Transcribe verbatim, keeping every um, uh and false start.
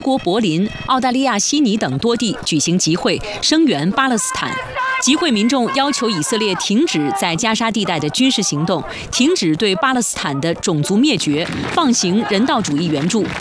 国柏林、澳大利亚悉尼等多地举行集会，声援巴勒斯坦。集会民众要求以色列停止在加沙地带的军事行动，停止对巴勒斯坦的种族灭绝，放行人道主义援助。